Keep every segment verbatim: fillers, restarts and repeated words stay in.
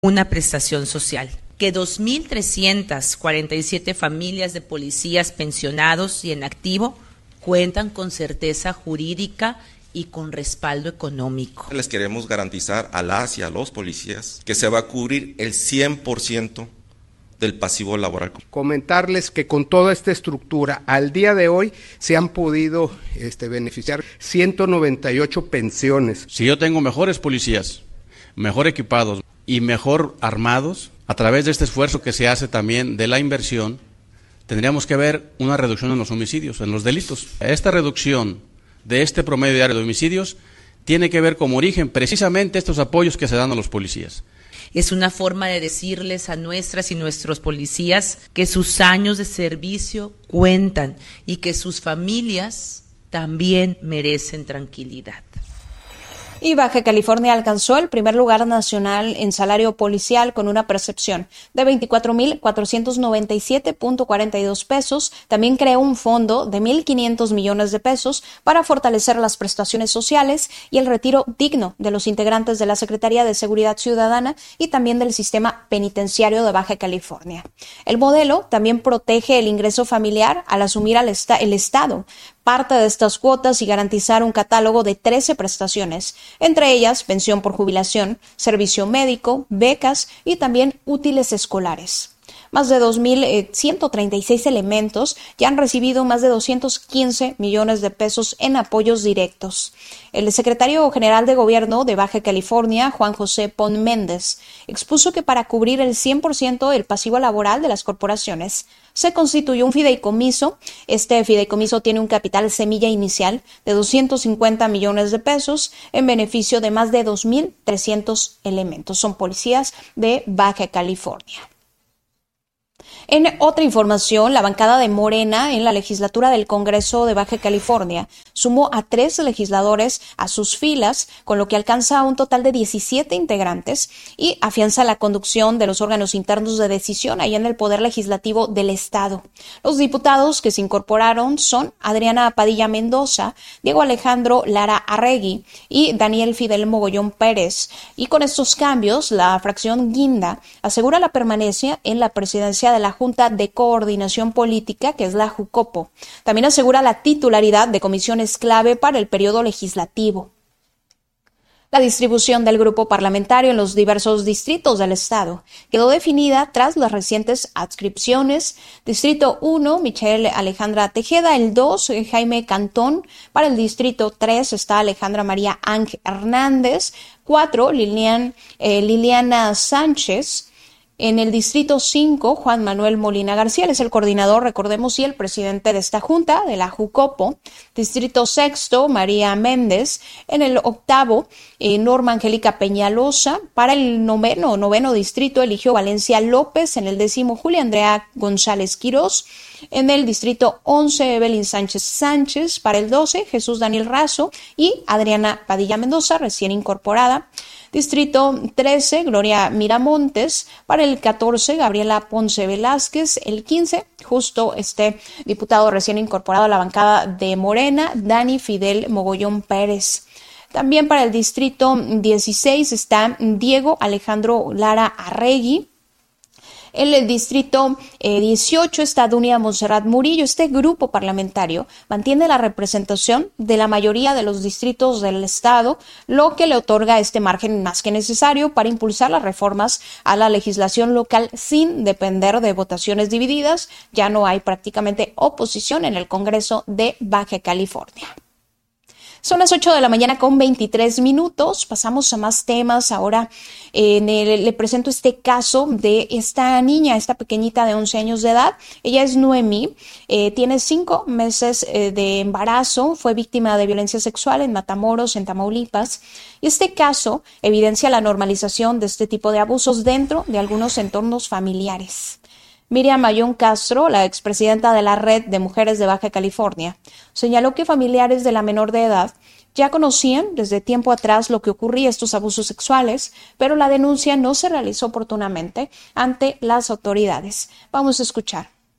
una prestación social, que dos mil trescientas cuarenta y siete familias de policías pensionados y en activo cuentan con certeza jurídica y con respaldo económico. Les queremos garantizar a las y a los policías que se va a cubrir el cien por ciento del pasivo laboral. Comentarles que con toda esta estructura, al día de hoy se han podido este, beneficiar ciento noventa y ocho pensiones. Si yo tengo mejores policías, mejor equipados y mejor armados, a través de este esfuerzo que se hace también de la inversión, tendríamos que ver una reducción en los homicidios, en los delitos. Esta reducción de este promedio diario de homicidios tiene que ver como origen precisamente estos apoyos que se dan a los policías. Es una forma de decirles a nuestras y nuestros policías que sus años de servicio cuentan y que sus familias también merecen tranquilidad. Y Baja California alcanzó el primer lugar nacional en salario policial con una percepción de veinticuatro mil cuatrocientos noventa y siete punto cuarenta y dos pesos. También creó un fondo de mil quinientos millones de pesos para fortalecer las prestaciones sociales y el retiro digno de los integrantes de la Secretaría de Seguridad Ciudadana y también del sistema penitenciario de Baja California. El modelo también protege el ingreso familiar al asumir al esta- el Estado parte de estas cuotas y garantizar un catálogo de trece prestaciones, entre ellas pensión por jubilación, servicio médico, becas y también útiles escolares. Más de dos mil ciento treinta y seis elementos ya han recibido más de doscientos quince millones de pesos en apoyos directos. El secretario general de Gobierno de Baja California, Juan José Pon Méndez, expuso que para cubrir el cien por ciento del pasivo laboral de las corporaciones, se constituyó un fideicomiso. Este fideicomiso tiene un capital semilla inicial de doscientos cincuenta millones de pesos en beneficio de más de dos mil trescientos elementos. Son policías de Baja California. En otra información, la bancada de Morena en la legislatura del Congreso de Baja California sumó a tres legisladores a sus filas, con lo que alcanza a un total de diecisiete integrantes y afianza la conducción de los órganos internos de decisión ahí en el Poder Legislativo del Estado. Los diputados que se incorporaron son Adriana Padilla Mendoza, Diego Alejandro Lara Arregui y Daniel Fidel Mogollón Pérez. Y con estos cambios, la fracción Guinda asegura la permanencia en la presidencia de la Junta de Coordinación Política, que es la JUCOPO. También asegura la titularidad de comisiones clave para el periodo legislativo. La distribución del grupo parlamentario en los diversos distritos del estado quedó definida tras las recientes adscripciones. Distrito uno, Michelle Alejandra Tejeda. El dos, Jaime Cantón. Para el distrito tres está Alejandra María Ángel Hernández. cuatro, Lilian, eh, Liliana Sánchez. En el distrito cinco, Juan Manuel Molina García, él es el coordinador, recordemos, y el presidente de esta junta, de la JUCOPO. Distrito sexto, María Méndez. En el octavo, eh, Norma Angélica Peñalosa. Para el noveno, noveno distrito, eligió Valencia López. En el décimo, Julia Andrea González Quirós. En el distrito once, Evelyn Sánchez Sánchez. Para el doce, Jesús Daniel Razo y Adriana Padilla Mendoza, recién incorporada. Distrito trece, Gloria Miramontes. Para el catorce, Gabriela Ponce Velázquez. El quince, justo este diputado recién incorporado a la bancada de Morena, Dani Fidel Mogollón Pérez. También para el distrito dieciséis está Diego Alejandro Lara Arregui. En el distrito eh, dieciocho está Dunia Monserrat Murillo. Este grupo parlamentario mantiene la representación de la mayoría de los distritos del estado, lo que le otorga este margen más que necesario para impulsar las reformas a la legislación local sin depender de votaciones divididas. Ya no hay prácticamente oposición en el Congreso de Baja California. Son las ocho de la mañana con veintitrés minutos. Pasamos a más temas. Ahora eh, el, le presento este caso de esta niña, esta pequeñita de once años de edad. Ella es Noemí, eh, tiene cinco meses eh, de embarazo, fue víctima de violencia sexual en Matamoros, en Tamaulipas. Y este caso evidencia la normalización de este tipo de abusos dentro de algunos entornos familiares. Miriam Mayón Castro, la expresidenta de la Red de Mujeres de Baja California, señaló que familiares de la menor de edad ya conocían desde tiempo atrás lo que ocurría estos abusos sexuales, pero la denuncia no se realizó oportunamente ante las autoridades. Vamos a escuchar.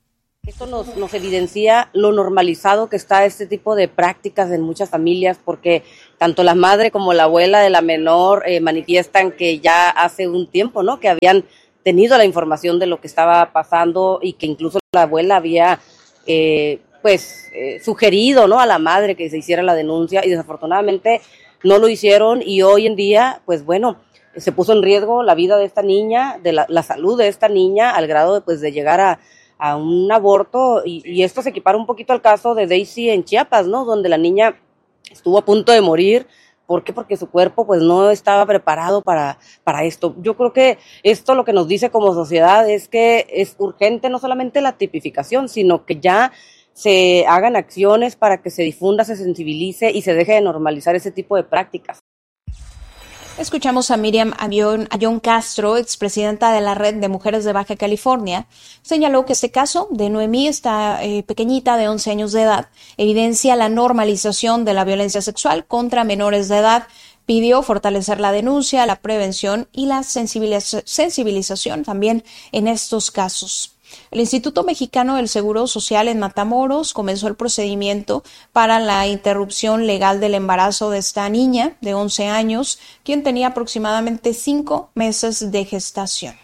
Esto nos, nos evidencia lo normalizado que está este tipo de prácticas en muchas familias, porque tanto la madre como la abuela de la menor eh, manifiestan que ya hace un tiempo, ¿no?, que habían tenido la información de lo que estaba pasando y que incluso la abuela había eh, pues eh, sugerido, ¿no?, a la madre que se hiciera la denuncia, y desafortunadamente no lo hicieron, y hoy en día, pues bueno, se puso en riesgo la vida de esta niña, de la, la salud de esta niña, al grado de, pues, de llegar a a un aborto, y, y esto se equipara un poquito al caso de Daisy en Chiapas, ¿no?, donde la niña estuvo a punto de morir. ¿Por qué? Porque su cuerpo pues no estaba preparado para, para esto. Yo creo que esto lo que nos dice como sociedad es que es urgente no solamente la tipificación, sino que ya se hagan acciones para que se difunda, se sensibilice y se deje de normalizar ese tipo de prácticas. Escuchamos a Miriam Ayón Castro, expresidenta de la Red de Mujeres de Baja California. Señaló que este caso de Noemí, esta eh, pequeñita de once años de edad, evidencia la normalización de la violencia sexual contra menores de edad. Pidió fortalecer la denuncia, la prevención y la sensibiliz- sensibilización también en estos casos. El Instituto Mexicano del Seguro Social en Matamoros comenzó el procedimiento para la interrupción legal del embarazo de esta niña de once años, quien tenía aproximadamente cinco meses de gestación.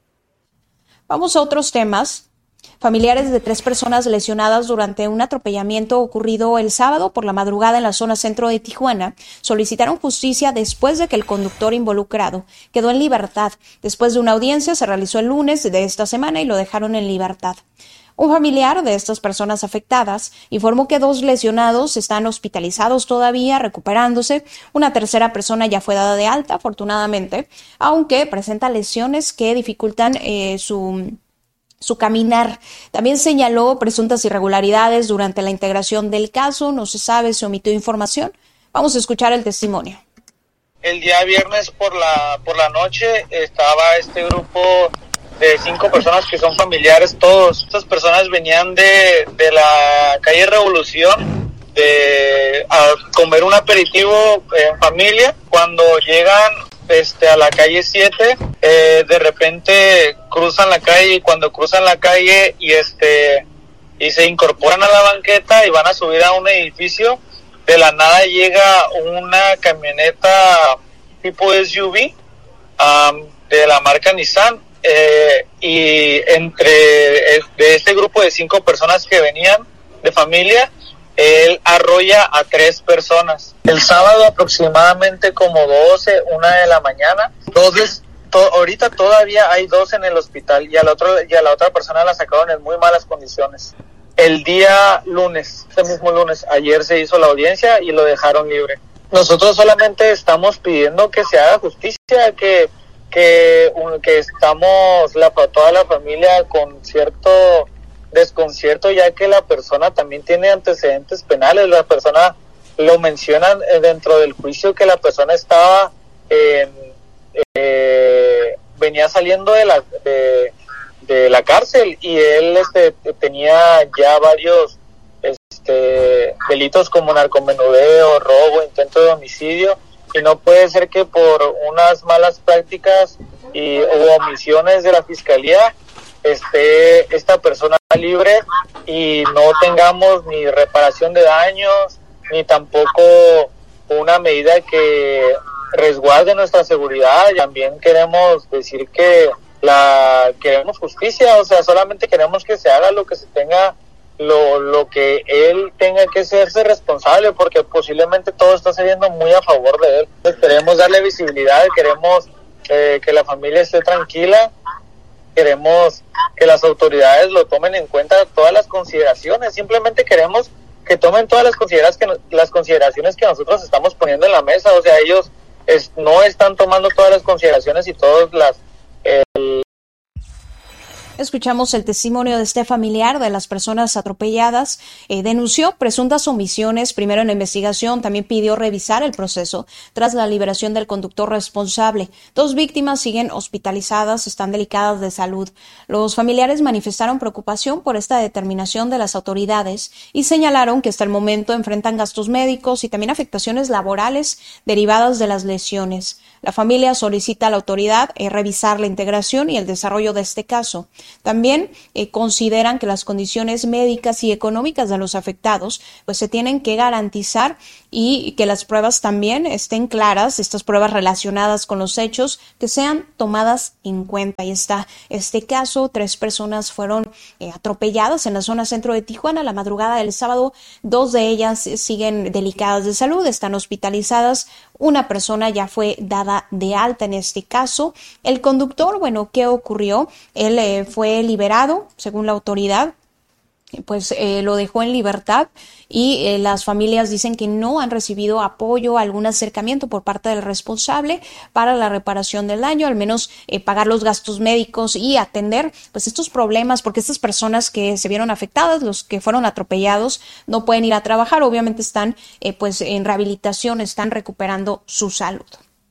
Vamos a otros temas. Familiares de tres personas lesionadas durante un atropellamiento ocurrido el sábado por la madrugada en la zona centro de Tijuana solicitaron justicia después de que el conductor involucrado quedó en libertad. Después de una audiencia se realizó el lunes de esta semana y lo dejaron en libertad. Un familiar de estas personas afectadas informó que dos lesionados están hospitalizados todavía, recuperándose. Una tercera persona ya fue dada de alta, afortunadamente, aunque presenta lesiones que dificultan eh, su... su caminar. También señaló presuntas irregularidades durante la integración del caso. No se sabe si omitió información. Vamos a escuchar el testimonio. El día viernes por la por la noche estaba este grupo de cinco personas que son familiares todos. Estas personas venían de, de la calle Revolución de a comer un aperitivo en familia. Cuando llegan este a la calle siete, eh, de repente cruzan la calle, y cuando cruzan la calle y este y se incorporan a la banqueta y van a subir a un edificio, de la nada llega una camioneta tipo S U V um, de la marca Nissan, eh, y entre el, de este grupo de cinco personas que venían de familia, él arrolla a tres personas. El sábado aproximadamente como doce, una de la mañana. Entonces, to, ahorita todavía hay dos en el hospital, y a la otra, y a la otra persona la sacaron en muy malas condiciones. El día lunes, este mismo lunes, ayer se hizo la audiencia y lo dejaron libre. Nosotros solamente estamos pidiendo que se haga justicia, que que, que estamos la, toda la familia con cierto desconcierto, ya que la persona también tiene antecedentes penales. La persona lo mencionan dentro del juicio, que la persona estaba eh, eh, venía saliendo de la de, de la cárcel, y él este tenía ya varios este delitos como narcomenudeo, robo, intento de homicidio, y no puede ser que por unas malas prácticas y o omisiones de la fiscalía esté esta persona libre y no tengamos ni reparación de daños, ni tampoco una medida que resguarde nuestra seguridad. También queremos decir que la queremos justicia, o sea, solamente queremos que se haga lo que se tenga, lo, lo que él tenga que serse responsable, porque posiblemente todo está saliendo muy a favor de él. Entonces, queremos darle visibilidad, queremos eh, que la familia esté tranquila, queremos que las autoridades lo tomen en cuenta, todas las consideraciones. Simplemente queremos que tomen todas las consideraciones que, las consideraciones que nosotros estamos poniendo en la mesa. O sea, ellos es, no están tomando todas las consideraciones y todas las... El... Escuchamos el testimonio de este familiar de las personas atropelladas. Eh, denunció presuntas omisiones, primero en la investigación, también pidió revisar el proceso tras la liberación del conductor responsable. Dos víctimas siguen hospitalizadas, están delicadas de salud. Los familiares manifestaron preocupación por esta determinación de las autoridades y señalaron que hasta el momento enfrentan gastos médicos y también afectaciones laborales derivadas de las lesiones. La familia solicita a la autoridad eh, revisar la integración y el desarrollo de este caso. También eh, consideran que las condiciones médicas y económicas de los afectados pues se tienen que garantizar y que las pruebas también estén claras, estas pruebas relacionadas con los hechos que sean tomadas en cuenta. Ahí está este caso, tres personas fueron eh, atropelladas en la zona centro de Tijuana la madrugada del sábado, dos de ellas siguen delicadas de salud, están hospitalizadas, una persona ya fue dada de alta en este caso. El conductor, bueno, ¿qué ocurrió? Él eh, fue liberado, según la autoridad, pues eh, lo dejó en libertad y eh, las familias dicen que no han recibido apoyo, algún acercamiento por parte del responsable para la reparación del daño, al menos eh, pagar los gastos médicos y atender pues estos problemas, porque estas personas que se vieron afectadas, los que fueron atropellados, no pueden ir a trabajar, obviamente están eh, pues en rehabilitación, están recuperando su salud.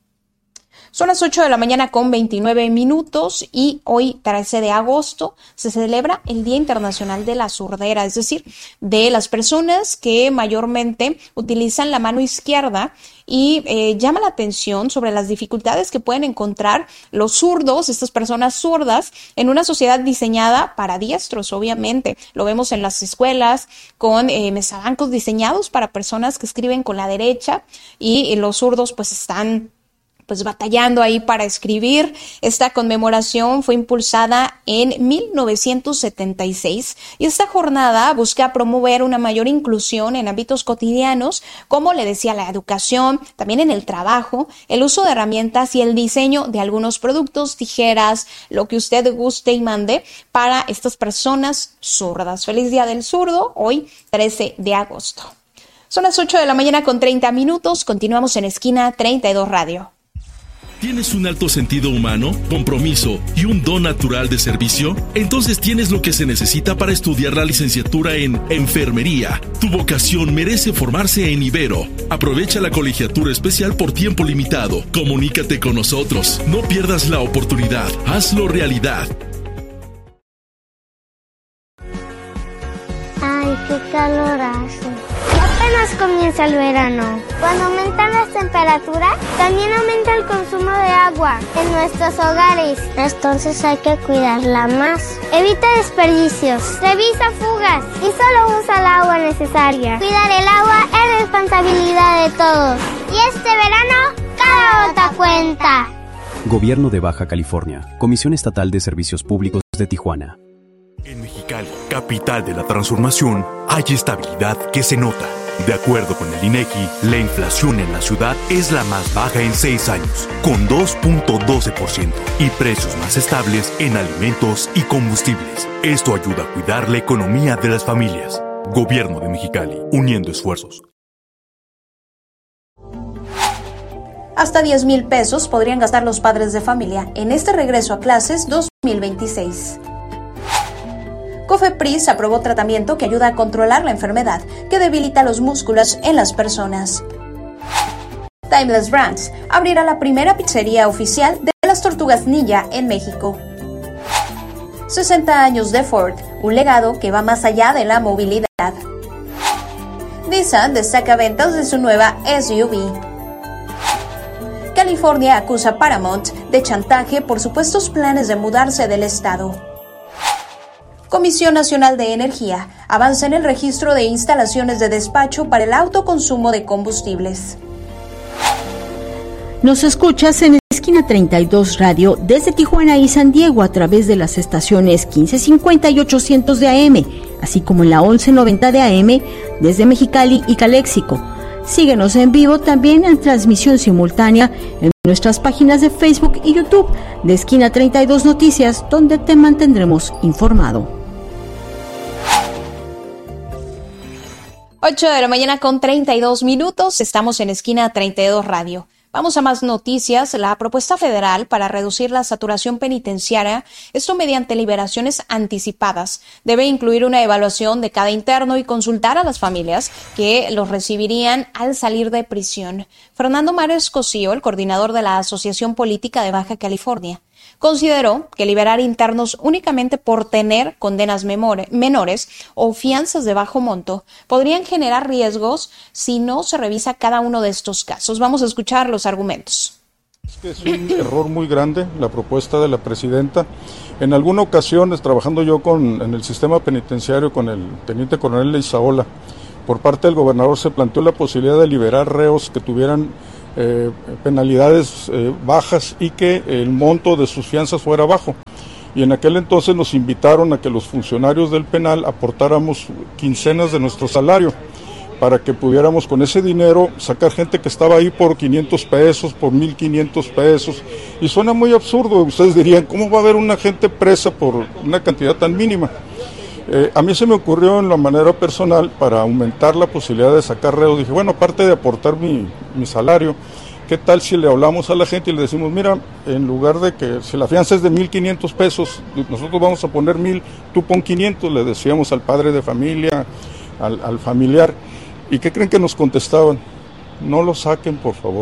Son las ocho de la mañana con veintinueve minutos y hoy, trece de agosto, se celebra el Día Internacional de la Sordera, es decir, de las personas que mayormente utilizan la mano izquierda y eh, llama la atención sobre las dificultades que pueden encontrar los zurdos, estas personas zurdas, en una sociedad diseñada para diestros, obviamente. Lo vemos en las escuelas con eh, mesabancos diseñados para personas que escriben con la derecha y eh, los zurdos pues están pues batallando ahí para escribir. Esta conmemoración fue impulsada en mil novecientos setenta y seis y esta jornada busca promover una mayor inclusión en ámbitos cotidianos, como le decía, la educación, también en el trabajo, el uso de herramientas y el diseño de algunos productos, tijeras, lo que usted guste y mande para estas personas zurdas. Feliz Día del Zurdo, hoy trece de agosto. Son las ocho de la mañana con treinta minutos, continuamos en Esquina treinta y dos Radio. ¿Tienes un alto sentido humano, compromiso y un don natural de servicio? Entonces tienes lo que se necesita para estudiar la licenciatura en Enfermería. Tu vocación merece formarse en Ibero. Aprovecha la colegiatura especial por tiempo limitado. Comunícate con nosotros. No pierdas la oportunidad. Hazlo realidad. Ay, qué calor hace. Apenas comienza el verano. Cuando aumentan las temperaturas, también aumenta el consumo de agua en nuestros hogares. Entonces hay que cuidarla más. Evita desperdicios. Revisa fugas y solo usa el agua necesaria. Cuidar el agua es responsabilidad de todos. Y este verano, cada gota cuenta. Gobierno de Baja California. Comisión Estatal de Servicios Públicos de Tijuana. En Mexicali, capital de la transformación, hay estabilidad que se nota. De acuerdo con el INEGI, la inflación en la ciudad es la más baja en seis años, con dos punto doce por ciento, y precios más estables en alimentos y combustibles. Esto ayuda a cuidar la economía de las familias. Gobierno de Mexicali, uniendo esfuerzos. Hasta diez mil pesos podrían gastar los padres de familia en este regreso a clases dos mil veintiséis. COFEPRIS aprobó tratamiento que ayuda a controlar la enfermedad que debilita los músculos en las personas. Timeless Brands abrirá la primera pizzería oficial de las Tortugas Ninja en México. sesenta años de Ford, un legado que va más allá de la movilidad. Nissan destaca ventas de su nueva S U V. California acusa a Paramount de chantaje por supuestos planes de mudarse del estado. Comisión Nacional de Energía avanza en el registro de instalaciones de despacho para el autoconsumo de combustibles. Nos escuchas en Esquina treinta y dos Radio desde Tijuana y San Diego a través de las estaciones quince cincuenta y ochocientos de A M, así como en la once noventa de A M desde Mexicali y Caléxico. Síguenos en vivo también en transmisión simultánea en nuestras páginas de Facebook y YouTube de Esquina treinta y dos Noticias, donde te mantendremos informado. ocho de la mañana con treinta y dos minutos, estamos en Esquina treinta y dos Radio. Vamos a más noticias. La propuesta federal para reducir la saturación penitenciaria, esto mediante liberaciones anticipadas, debe incluir una evaluación de cada interno y consultar a las familias que los recibirían al salir de prisión. Fernando Mares Cosío, el coordinador de la Asociación Política de Baja California, consideró que liberar internos únicamente por tener condenas menores o fianzas de bajo monto podrían generar riesgos si no se revisa cada uno de estos casos. Vamos a escuchar los argumentos. Es que es un error muy grande la propuesta de la presidenta. En alguna ocasión, trabajando yo con, en el sistema penitenciario con el teniente coronel Leizaola, por parte del gobernador se planteó la posibilidad de liberar reos que tuvieran eh, penalidades eh, bajas y que el monto de sus fianzas fuera bajo. Y en aquel entonces nos invitaron a que los funcionarios del penal aportáramos quincenas de nuestro salario para que pudiéramos con ese dinero sacar gente que estaba ahí por quinientos pesos, por mil quinientos pesos. Y suena muy absurdo, ustedes dirían, ¿cómo va a haber una gente presa por una cantidad tan mínima? Eh, a mí se me ocurrió en la manera personal, para aumentar la posibilidad de sacar reos, dije, bueno, aparte de aportar mi, mi salario, ¿qué tal si le hablamos a la gente y le decimos, mira, en lugar de que si la fianza es de mil quinientos pesos, nosotros vamos a poner mil, tú pon quinientos, le decíamos al padre de familia, al, al familiar. ¿Y qué creen que nos contestaban? No lo saquen, por favor.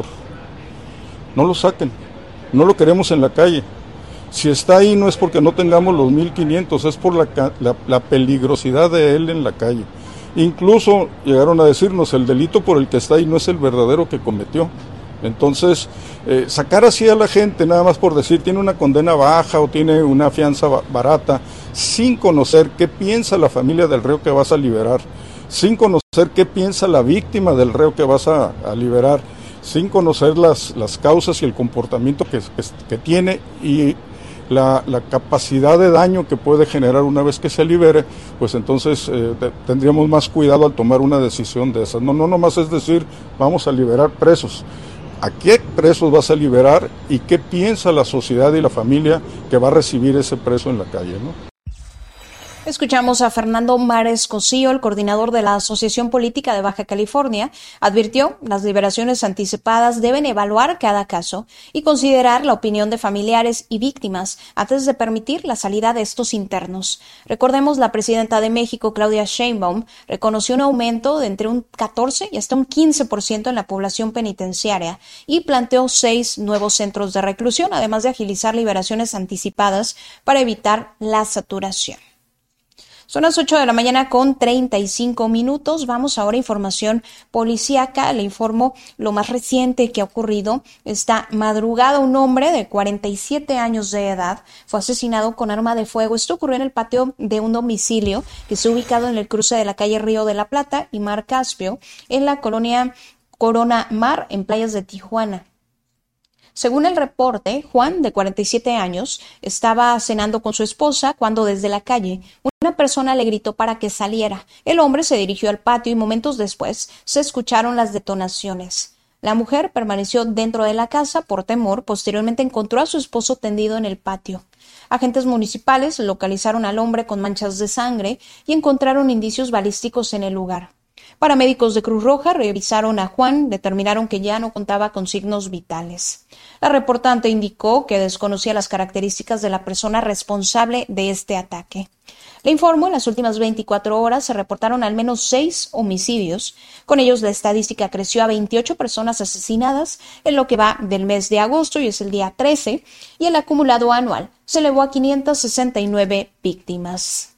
No lo saquen. No lo queremos en la calle. Si está ahí no es porque no tengamos los mil quinientos, es por la, la, la peligrosidad de él en la calle. Incluso llegaron a decirnos, el delito por el que está ahí no es el verdadero que cometió. Entonces, eh, sacar así a la gente nada más por decir tiene una condena baja o tiene una fianza barata, sin conocer qué piensa la familia del reo que vas a liberar, sin conocer qué piensa la víctima del reo que vas a, a liberar, sin conocer las, las causas y el comportamiento que, que, que tiene y la, la capacidad de daño que puede generar una vez que se libere, pues entonces eh, tendríamos más cuidado al tomar una decisión de esas. No, no nomás es decir, vamos a liberar presos. ¿A qué presos vas a liberar y qué piensa la sociedad y la familia que va a recibir ese preso en la calle, ¿no? Escuchamos a Fernando Mares Cosío, el coordinador de la Asociación Política de Baja California. Advirtió, las liberaciones anticipadas deben evaluar cada caso y considerar la opinión de familiares y víctimas antes de permitir la salida de estos internos. Recordemos, la presidenta de México, Claudia Sheinbaum, reconoció un aumento de entre un catorce y hasta un quince por ciento en la población penitenciaria y planteó seis nuevos centros de reclusión, además de agilizar liberaciones anticipadas para evitar la saturación. Son las ocho de la mañana con treinta y cinco minutos. Vamos ahora a información policíaca. Le informo lo más reciente que ha ocurrido. Esta madrugada, un hombre de cuarenta y siete años de edad fue asesinado con arma de fuego. Esto ocurrió en el patio de un domicilio que está ubicado en el cruce de la calle Río de la Plata y Mar Caspio, en la colonia Corona Mar, en Playas de Tijuana. Según el reporte, Juan, de cuarenta y siete años, estaba cenando con su esposa cuando desde la calle una persona le gritó para que saliera. El hombre se dirigió al patio y momentos después se escucharon las detonaciones. La mujer permaneció dentro de la casa por temor. Posteriormente encontró a su esposo tendido en el patio. Agentes municipales localizaron al hombre con manchas de sangre y encontraron indicios balísticos en el lugar. Paramédicos de Cruz Roja revisaron a Juan, determinaron que ya no contaba con signos vitales. La reportante indicó que desconocía las características de la persona responsable de este ataque. Le informo, en las últimas veinticuatro horas se reportaron al menos seis homicidios. Con ellos la estadística creció a veintiocho personas asesinadas en lo que va del mes de agosto, y es el día trece, y el acumulado anual se elevó a quinientas sesenta y nueve víctimas.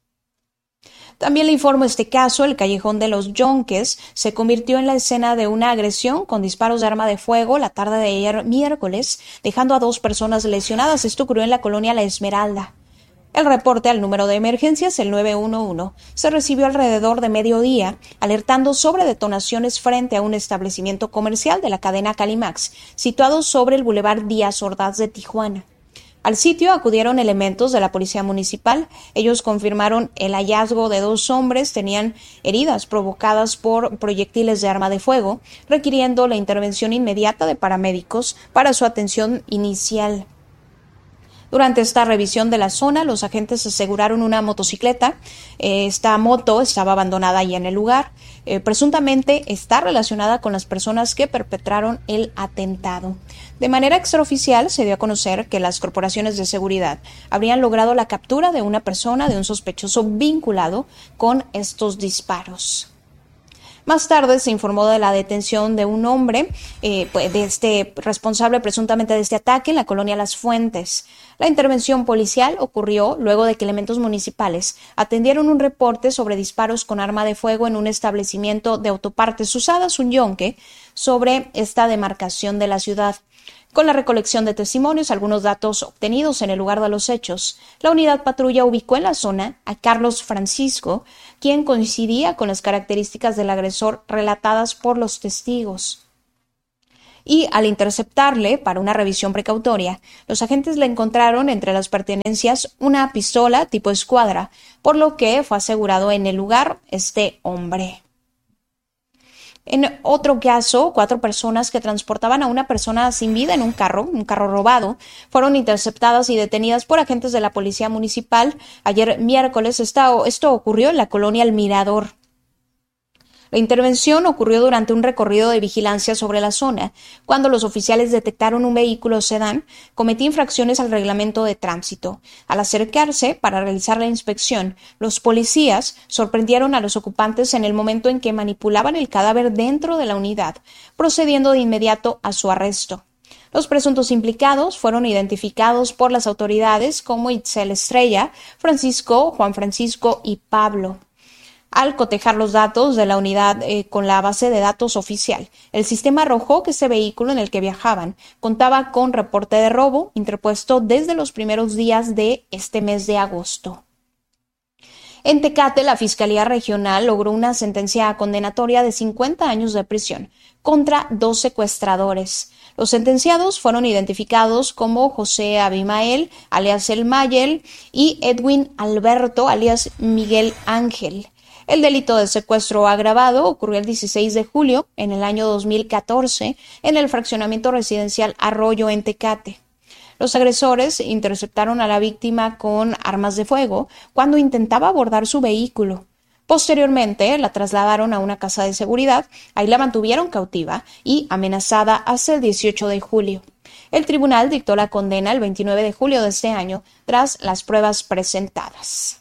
También le informo este caso, el Callejón de los Yonques se convirtió en la escena de una agresión con disparos de arma de fuego la tarde de ayer miércoles, dejando a dos personas lesionadas. Esto ocurrió en la colonia La Esmeralda. El reporte al número de emergencias, el nueve uno uno, se recibió alrededor de mediodía, alertando sobre detonaciones frente a un establecimiento comercial de la cadena Calimax, situado sobre el Boulevard Díaz Ordaz de Tijuana. Al sitio acudieron elementos de la policía municipal. Ellos confirmaron el hallazgo de dos hombres, tenían heridas provocadas por proyectiles de arma de fuego, requiriendo la intervención inmediata de paramédicos para su atención inicial. Durante esta revisión de la zona, los agentes aseguraron una motocicleta. Esta moto estaba abandonada ahí en el lugar. Eh, presuntamente está relacionada con las personas que perpetraron el atentado. De manera extraoficial, se dio a conocer que las corporaciones de seguridad habrían logrado la captura de una persona, de un sospechoso vinculado con estos disparos. Más tarde se informó de la detención de un hombre, eh, de este responsable presuntamente de este ataque en la colonia Las Fuentes. La intervención policial ocurrió luego de que elementos municipales atendieron un reporte sobre disparos con arma de fuego en un establecimiento de autopartes usadas, un yonque, sobre esta demarcación de la ciudad. Con la recolección de testimonios, algunos datos obtenidos en el lugar de los hechos, la unidad patrulla ubicó en la zona a Carlos Francisco, quien coincidía con las características del agresor relatadas por los testigos. Y al interceptarle para una revisión precautoria, los agentes le encontraron entre las pertenencias una pistola tipo escuadra, por lo que fue asegurado en el lugar este hombre. En otro caso, cuatro personas que transportaban a una persona sin vida en un carro, un carro robado, fueron interceptadas y detenidas por agentes de la Policía Municipal ayer miércoles. Esto, esto ocurrió en la colonia El Mirador. La intervención ocurrió durante un recorrido de vigilancia sobre la zona, cuando los oficiales detectaron un vehículo sedán cometía infracciones al reglamento de tránsito. Al acercarse para realizar la inspección, los policías sorprendieron a los ocupantes en el momento en que manipulaban el cadáver dentro de la unidad, procediendo de inmediato a su arresto. Los presuntos implicados fueron identificados por las autoridades como Itzel Estrella, Francisco, Juan Francisco y Pablo. Al cotejar los datos de la unidad eh, con la base de datos oficial, el sistema arrojó que ese vehículo en el que viajaban contaba con reporte de robo interpuesto desde los primeros días de este mes de agosto. En Tecate, la Fiscalía Regional logró una sentencia condenatoria de cincuenta años de prisión contra dos secuestradores. Los sentenciados fueron identificados como José Abimael, alias El Mayel, y Edwin Alberto, alias Miguel Ángel. El delito de secuestro agravado ocurrió el dieciséis de julio en el año dos mil catorce en el fraccionamiento residencial Arroyo en Tecate. Los agresores interceptaron a la víctima con armas de fuego cuando intentaba abordar su vehículo. Posteriormente, la trasladaron a una casa de seguridad, ahí la mantuvieron cautiva y amenazada hasta el dieciocho de julio. El tribunal dictó la condena el veintinueve de julio de este año tras las pruebas presentadas.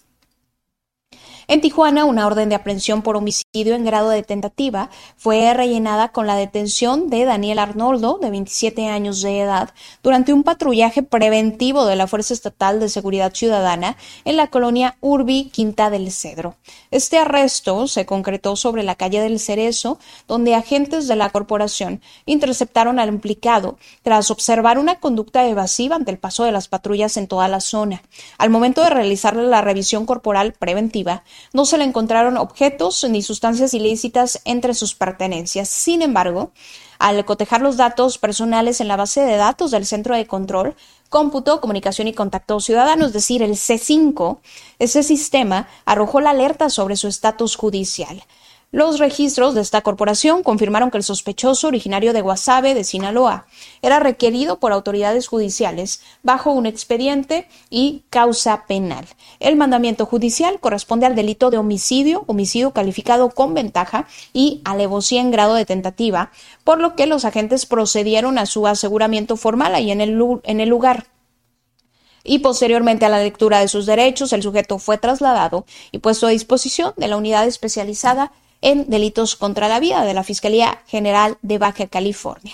En Tijuana, una orden de aprehensión por homicidio en grado de tentativa fue rellenada con la detención de Daniel Arnoldo, de veintisiete años de edad, durante un patrullaje preventivo de la Fuerza Estatal de Seguridad Ciudadana en la colonia Urbi Quinta del Cedro. Este arresto se concretó sobre la calle del Cerezo, donde agentes de la corporación interceptaron al implicado tras observar una conducta evasiva ante el paso de las patrullas en toda la zona. Al momento de realizarle la revisión corporal preventiva, no se le encontraron objetos ni sustancias ilícitas entre sus pertenencias. Sin embargo, al cotejar los datos personales en la base de datos del Centro de Control, Cómputo, Comunicación y Contacto Ciudadano, es decir, el C cinco, ese sistema arrojó la alerta sobre su estatus judicial. Los registros de esta corporación confirmaron que el sospechoso, originario de Guasave, de Sinaloa, era requerido por autoridades judiciales bajo un expediente y causa penal. El mandamiento judicial corresponde al delito de homicidio, homicidio calificado con ventaja y alevosía en grado de tentativa, por lo que los agentes procedieron a su aseguramiento formal ahí en el, en el lugar. Y posteriormente a la lectura de sus derechos, el sujeto fue trasladado y puesto a disposición de la unidad especializada en delitos contra la vida de la Fiscalía General de Baja California.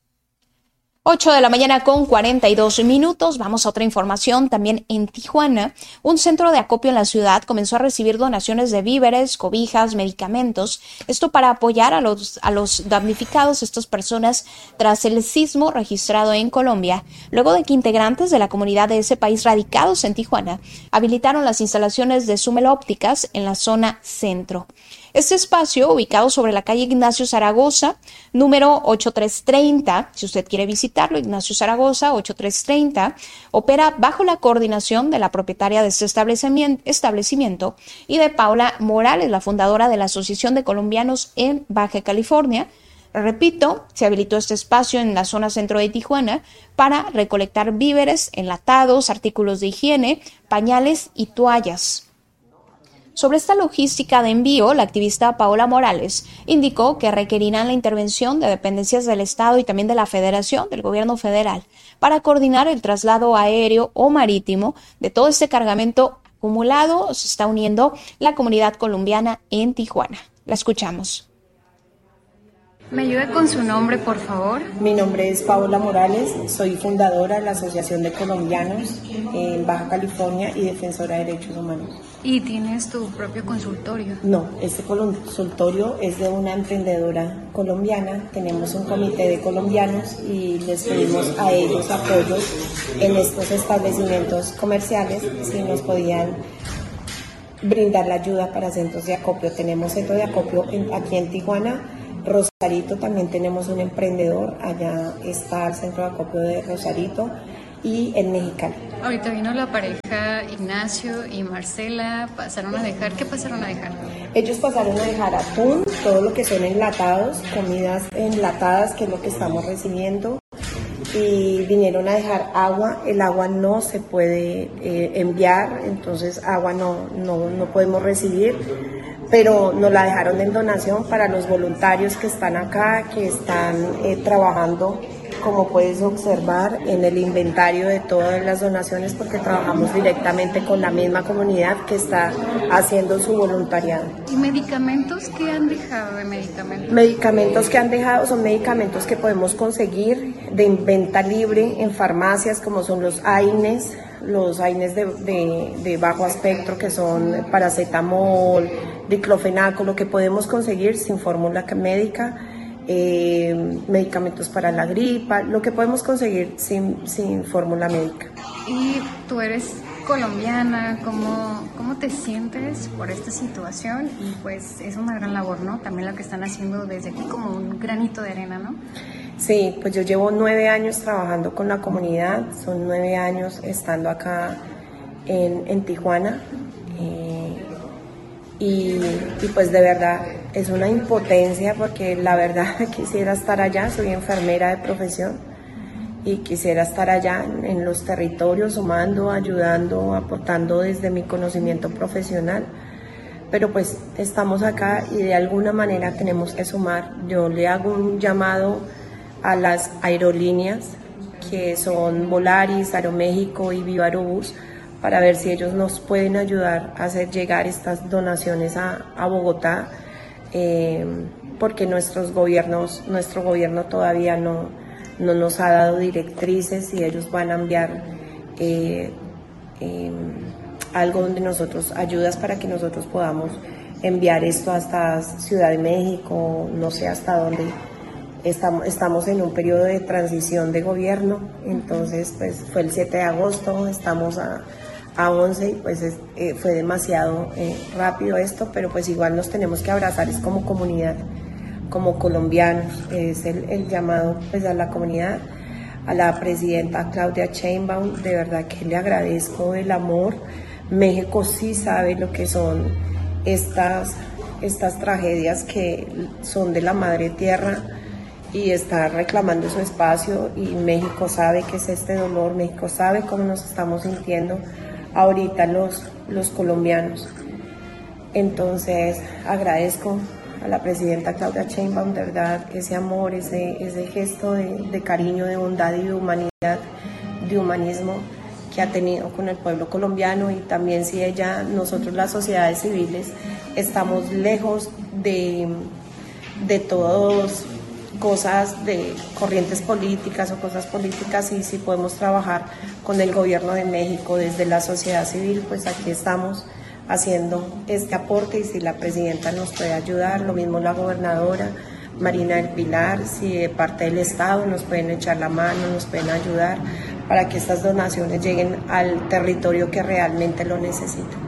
ocho de la mañana con cuarenta y dos minutos. Vamos a otra información. También en Tijuana, un centro de acopio en la ciudad comenzó a recibir donaciones de víveres, cobijas, medicamentos. Esto para apoyar a los, a los damnificados, estas personas, tras el sismo registrado en Colombia, luego de que integrantes de la comunidad de ese país radicados en Tijuana habilitaron las instalaciones de Sumel Ópticas en la zona centro. Este espacio, ubicado sobre la calle Ignacio Zaragoza, número ochenta y tres treinta, si usted quiere visitarlo, Ignacio Zaragoza, ochenta y tres treinta, opera bajo la coordinación de la propietaria de este establecimiento, establecimiento y de Paula Morales, la fundadora de la Asociación de Colombianos en Baja California. Repito, se habilitó este espacio en la zona centro de Tijuana para recolectar víveres, enlatados, artículos de higiene, pañales y toallas. Sobre esta logística de envío, la activista Paola Morales indicó que requerirán la intervención de dependencias del Estado y también de la Federación, del Gobierno federal, para coordinar el traslado aéreo o marítimo de todo este cargamento acumulado. Se está uniendo la comunidad colombiana en Tijuana. La escuchamos. ¿Me ayuda con su nombre, por favor? Mi nombre es Paola Morales, soy fundadora de la Asociación de Colombianos en Baja California y defensora de derechos humanos. ¿Y tienes tu propio consultorio? No, este consultorio es de una emprendedora colombiana. Tenemos un comité de colombianos y les pedimos a ellos apoyos en estos establecimientos comerciales si nos podían brindar la ayuda para centros de acopio. Tenemos centro de acopio en, aquí en Tijuana, Rosarito también tenemos un emprendedor, allá está el centro de acopio de Rosarito y en Mexicali. Ahorita vino la pareja Ignacio y Marcela, pasaron a dejar, ¿qué pasaron a dejar? Ellos pasaron a dejar atún, todo lo que son enlatados, comidas enlatadas, que es lo que estamos recibiendo, y vinieron a dejar agua. El agua no se puede eh, enviar, entonces agua no, no, no podemos recibir, pero nos la dejaron en donación para los voluntarios que están acá, que están eh, trabajando, como puedes observar, en el inventario de todas las donaciones, porque trabajamos directamente con la misma comunidad que está haciendo su voluntariado. ¿Y medicamentos? ¿Qué han dejado de medicamentos? Medicamentos que han dejado son medicamentos que podemos conseguir de venta libre en farmacias, como son los AINES, los AINES de, de, de bajo espectro, que son paracetamol, diclofenaco, lo que podemos conseguir sin fórmula médica, eh, medicamentos para la gripa, lo que podemos conseguir sin, sin fórmula médica. Y tú eres colombiana, ¿cómo, ¿cómo te sientes por esta situación? Y pues es una gran labor, ¿no? También lo que están haciendo desde aquí, como un granito de arena, ¿no? Sí, pues yo llevo nueve años trabajando con la comunidad, son nueve años estando acá en, en Tijuana. Eh, Y, y pues de verdad es una impotencia, porque la verdad quisiera estar allá, soy enfermera de profesión y quisiera estar allá en, en los territorios, sumando, ayudando, aportando desde mi conocimiento profesional, pero pues estamos acá y de alguna manera tenemos que sumar. Yo le hago un llamado a las aerolíneas, que son Volaris, Aeroméxico y Viva Aerobús, para ver si ellos nos pueden ayudar a hacer llegar estas donaciones a, a Bogotá, eh, porque nuestros gobiernos, nuestro gobierno todavía no, no nos ha dado directrices y ellos van a enviar eh, eh, algo donde nosotros, ayudas para que nosotros podamos enviar esto hasta Ciudad de México, no sé hasta dónde. Estamos, estamos en un periodo de transición de gobierno, entonces pues fue el siete de agosto, estamos a, a once y pues es, eh, fue demasiado eh, rápido esto, pero pues igual nos tenemos que abrazar, es como comunidad, como colombianos, es el, el llamado pues a la comunidad, a la presidenta Claudia Sheinbaum, de verdad que le agradezco el amor. México sí sabe lo que son estas, estas tragedias que son de la madre tierra, y está reclamando su espacio, y México sabe qué es este dolor, México sabe cómo nos estamos sintiendo ahorita los, los colombianos. Entonces agradezco a la presidenta Claudia Sheinbaum, de verdad, ese amor, ese, ese gesto de, de cariño, de bondad y de humanidad, de humanismo que ha tenido con el pueblo colombiano. Y también si ella, nosotros las sociedades civiles, estamos lejos de, de todos cosas de corrientes políticas o cosas políticas, y si podemos trabajar con el gobierno de México desde la sociedad civil, pues aquí estamos haciendo este aporte, y si la presidenta nos puede ayudar, lo mismo la gobernadora Marina del Pilar, si de parte del Estado nos pueden echar la mano, nos pueden ayudar para que estas donaciones lleguen al territorio que realmente lo necesita.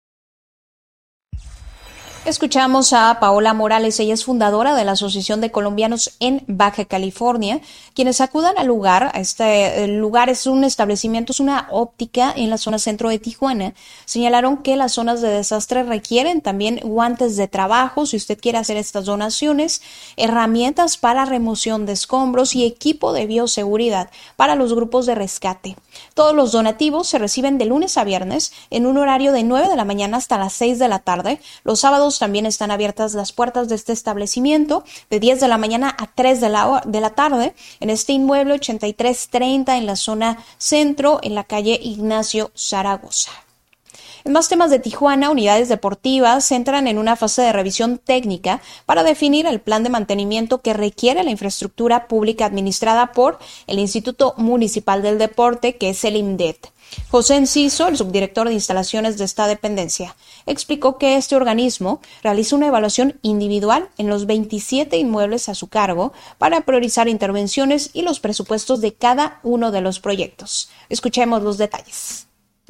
Escuchamos a Paola Morales, ella es fundadora de la Asociación de Colombianos en Baja California, quienes acudan al lugar. Este lugar es un establecimiento, es una óptica en la zona centro de Tijuana. Señalaron que las zonas de desastre requieren también guantes de trabajo, si usted quiere hacer estas donaciones, herramientas para remoción de escombros y equipo de bioseguridad para los grupos de rescate. Todos los donativos se reciben de lunes a viernes en un horario de nueve de la mañana hasta las seis de la tarde. Los sábados también están abiertas las puertas de este establecimiento de diez de la mañana a tres de la, de la tarde en este inmueble ochenta y tres treinta en la zona centro, en la calle Ignacio Zaragoza. En más temas de Tijuana, unidades deportivas entran en una fase de revisión técnica para definir el plan de mantenimiento que requiere la infraestructura pública administrada por el Instituto Municipal del Deporte, que es el IMDET. José Enciso, el subdirector de instalaciones de esta dependencia, explicó que este organismo realiza una evaluación individual en los veintisiete inmuebles a su cargo para priorizar intervenciones y los presupuestos de cada uno de los proyectos. Escuchemos los detalles.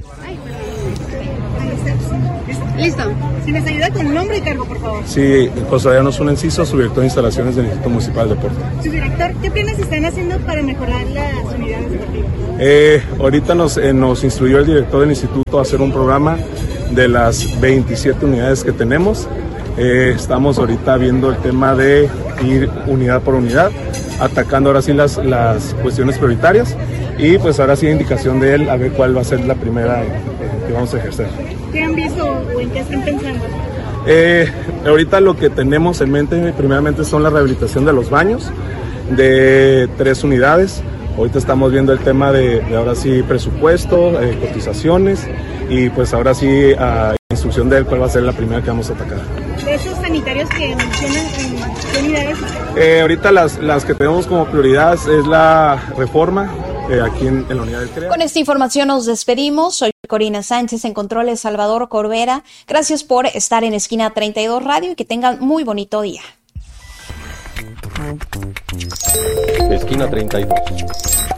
Listo. Si nos ayuda con nombre y cargo, por favor. Sí, José Adriano Zuna Enciso, subdirector de instalaciones del Instituto Municipal de Deporte. Subdirector, ¿qué planes están haciendo para mejorar las unidades deportivas? Eh, ahorita nos, eh, nos instruyó el director del instituto a hacer un programa de las veintisiete unidades que tenemos. Eh, estamos ahorita viendo el tema de ir unidad por unidad, atacando ahora sí las, las cuestiones prioritarias y pues ahora sí indicación de él a ver cuál va a ser la primera eh, que vamos a ejercer. ¿Qué han visto o en qué están pensando? Eh, ahorita lo que tenemos en mente primeramente son la rehabilitación de los baños de tres unidades. Ahorita estamos viendo el tema de, de ahora sí presupuesto, eh, cotizaciones y pues ahora sí a instrucción de él cuál va a ser la primera que vamos a atacar. De esos sanitarios que mencionan, ¿en qué unidades? Eh, ahorita las, las que tenemos como prioridad es la reforma eh, aquí en, en la unidad del C R E A. Con esta información nos despedimos. Soy Corina Sánchez, en controles Salvador Corbera. Gracias por estar en Esquina treinta y dos Radio y que tengan muy bonito día. Esquina treinta y dos.